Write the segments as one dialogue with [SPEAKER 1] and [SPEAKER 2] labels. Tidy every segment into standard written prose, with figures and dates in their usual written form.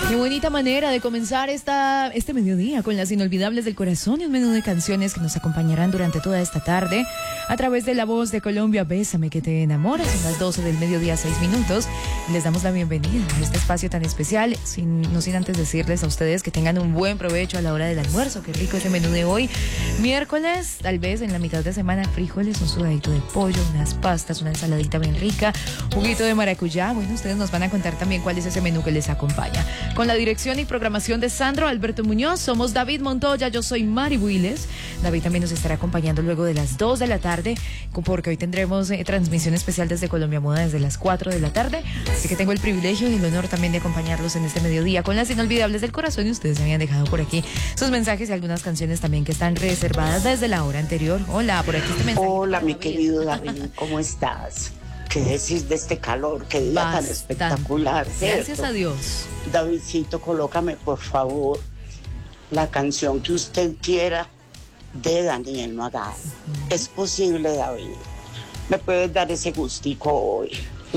[SPEAKER 1] Qué bonita manera de comenzar este mediodía con las inolvidables del corazón y un menú de canciones que nos acompañarán durante toda esta tarde a través de La Voz de Colombia. Bésame que te enamoras, son las 12 del mediodía, 6 minutos. Les damos la bienvenida a este espacio tan especial, no sin antes decirles a ustedes que tengan un buen provecho a la hora del almuerzo. Qué rico ese menú de hoy. Miércoles, tal vez en la mitad de semana, frijoles, un sudadito de pollo, unas pastas, una ensaladita bien rica, juguito de maracuyá. Bueno, ustedes nos van a contar también cuál es ese menú que les acompaña. Con la dirección y programación de Sandro Alberto Muñoz, somos David Montoya, yo soy Mari Builes. David también nos estará acompañando luego de las 2 de la tarde, porque hoy tendremos transmisión especial desde Colombia Moda desde las 4 de la tarde. Así que tengo el privilegio y el honor también de acompañarlos en este mediodía con las inolvidables del corazón. Y ustedes me habían dejado por aquí sus mensajes y algunas canciones también que están reservadas desde la hora anterior. Hola, por aquí este mensaje.
[SPEAKER 2] Hola, mi querido David, ¿cómo estás? ¿Qué decís de este calor? Qué día tan espectacular, ¿cierto?
[SPEAKER 1] Gracias a Dios.
[SPEAKER 2] Davidcito, colócame por favor la canción que usted quiera de Daniel Magal. ¿Es posible, David? ¿Me puedes dar ese gustico hoy?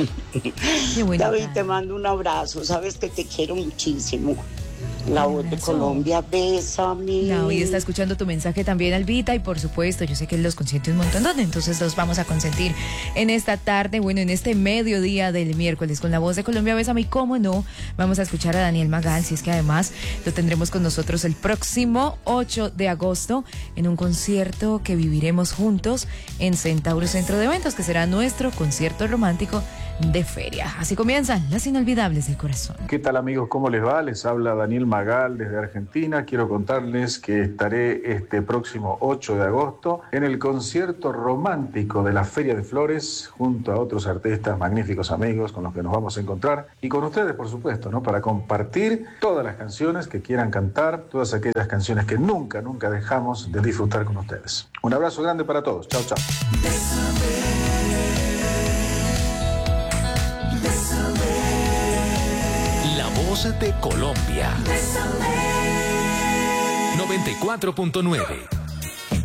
[SPEAKER 2] David, te mando un abrazo, sabes que te quiero muchísimo. La Voz de Colombia, bésame.
[SPEAKER 1] No, y está escuchando tu mensaje también, Albita, y por supuesto, yo sé que él los consiente un montón, entonces los vamos a consentir en esta tarde, bueno, en este mediodía del miércoles, con La Voz de Colombia, bésame, y cómo no, vamos a escuchar a Daniel Magal, si es que además lo tendremos con nosotros el próximo 8 de agosto, en un concierto que viviremos juntos en Centauro Centro de Eventos, que será nuestro concierto romántico de feria. Así comienzan las inolvidables del corazón.
[SPEAKER 3] ¿Qué tal, amigos? ¿Cómo les va? Les habla Daniel Magal desde Argentina. Quiero contarles que estaré este próximo 8 de agosto en el concierto romántico de la Feria de Flores junto a otros artistas, magníficos amigos con los que nos vamos a encontrar y con ustedes, por supuesto, ¿no? Para compartir todas las canciones que quieran cantar, todas aquellas canciones que nunca dejamos de disfrutar con ustedes. Un abrazo grande para todos. Chao, chao.
[SPEAKER 4] La Voz de Colombia. 94.9.